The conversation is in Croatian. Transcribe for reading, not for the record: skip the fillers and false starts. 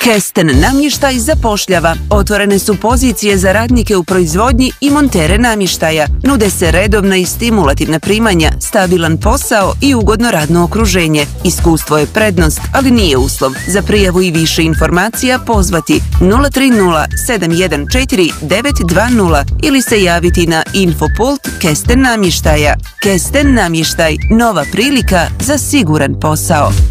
Kesten namještaj zapošljava. Otvorene su pozicije za radnike u proizvodnji i montere namještaja. Nude se redovna i stimulativna primanja, stabilan posao i ugodno radno okruženje. Iskustvo je prednost, ali nije uslov. Za prijavu i više informacija pozvati 030 714 920 ili se javiti na Infopult Kesten namještaja. Kesten namještaj, nova prilika za siguran posao.